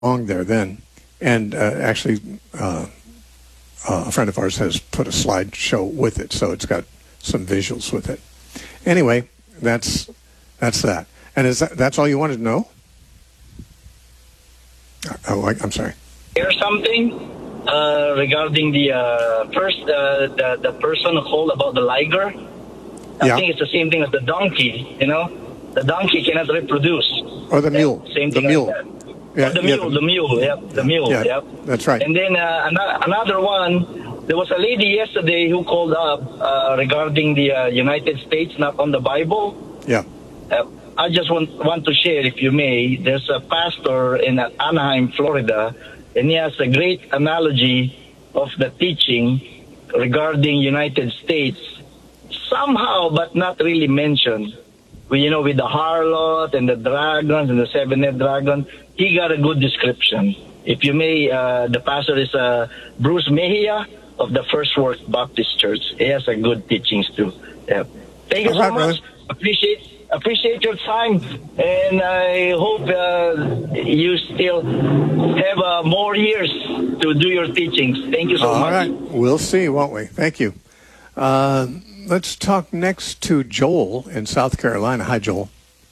along there then. And actually, a friend of ours has put a slideshow with it, so it's got some visuals with it. Anyway, that's that. And that's all you wanted to know? I'm sorry. Here's something regarding the the person who called about the liger. I think it's the same thing as the donkey. The donkey cannot reproduce. Or the mule. Same thing. The mule. Like yeah, the mule. Yep. That's right. And then another one. There was a lady yesterday who called up regarding the United States, not on the Bible. Yeah. I just want to share, if you may. There's a pastor in Anaheim, Florida, and he has a great analogy of the teaching regarding United States, somehow, but not really mentioned. With the harlot and the dragons and the seven-headed dragon, he got a good description. If you may, the pastor is Bruce Mejia of the First Work Baptist Church. He has a good teachings too. Yeah. Thank you so much. Appreciate your time, and I hope you still have more years to do your teachings. Thank you so much. All right. We'll see, won't we? Thank you. Let's talk next to Joel in South Carolina. Hi, Joel.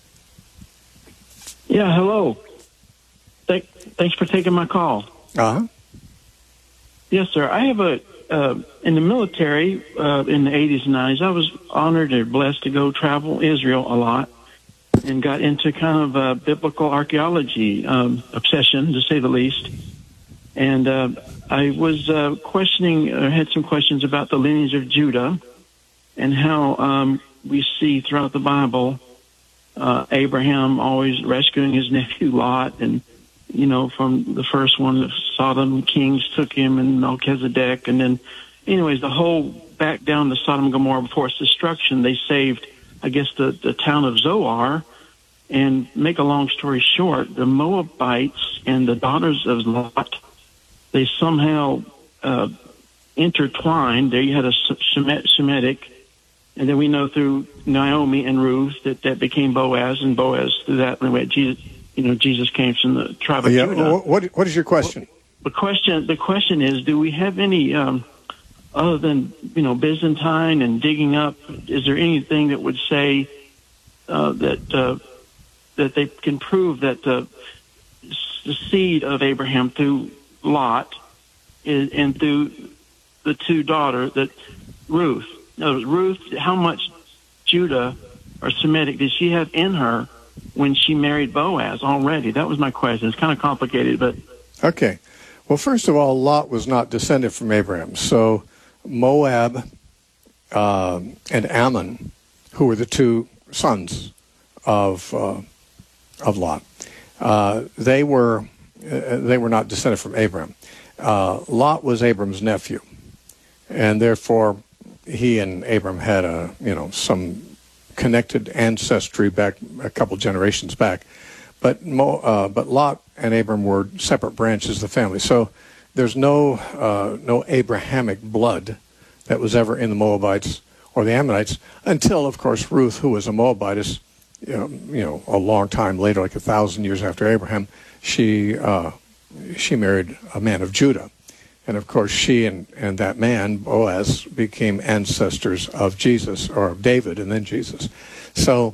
Yeah, hello. Thanks for taking my call. Uh-huh. Yes, sir. I have in the military in the 80s and 90s, I was honored and blessed to go travel Israel a lot and got into kind of biblical archaeology obsession, to say the least. And I was had some questions about the lineage of Judah and how we see throughout the Bible Abraham always rescuing his nephew Lot, and from the first one, the Sodom kings took him, and Melchizedek, and then, anyways, the whole back down to Sodom and Gomorrah before its destruction, they saved, I guess, the town of Zoar. And make a long story short, the Moabites and the daughters of Lot, they somehow intertwined. There you had a Semitic, and then we know through Naomi and Ruth that became Boaz, and Boaz through that, anyway, Jesus came from the tribe of Judah. What is your question? The question is, do we have any, other than, Byzantine and digging up, is there anything that would say that they can prove that the seed of Abraham through Lot and through the two daughters, that Ruth, how much Judah or Semitic did she have in her when she married Boaz already? That was my question. It's kind of complicated, but... Okay. Well, first of all, Lot was not descended from Abraham. So Moab and Ammon, who were the two sons of Lot, they were not descended from Abraham. Lot was Abram's nephew, and therefore he and Abram had some connected ancestry back a couple generations back, but Lot and Abram were separate branches of the family. So there's no Abrahamic blood that was ever in the Moabites or the Ammonites until, of course, Ruth, who was a Moabitess, a long time later, like 1,000 years after Abraham, she married a man of Judah. And, of course, she and that man, Boaz, became ancestors of Jesus, or of David and then Jesus. So,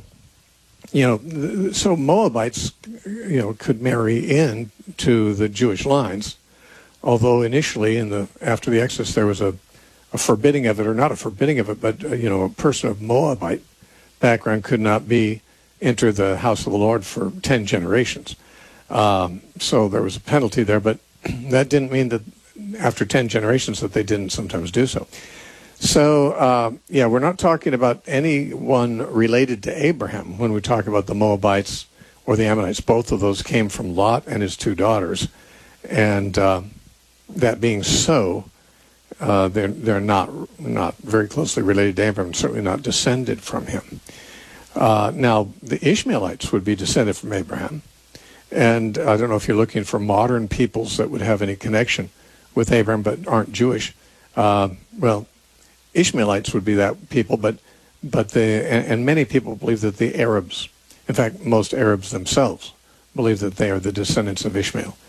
so Moabites, could marry in to the Jewish lines, although initially after the Exodus there was a forbidding of it, or not a forbidding of it, but, a person of Moabite background could not enter the house of the Lord for 10 generations. So there was a penalty there, but that didn't mean that after 10 generations that they didn't sometimes do so. So, we're not talking about anyone related to Abraham when we talk about the Moabites or the Ammonites. Both of those came from Lot and his two daughters. And that being so, they're not very closely related to Abraham, certainly not descended from him. Now, the Ishmaelites would be descended from Abraham. And I don't know if you're looking for modern peoples that would have any connection with Abraham but aren't Jewish. Well, Ishmaelites would be that people, but many people believe that the Arabs, in fact, most Arabs themselves, believe that they are the descendants of Ishmael.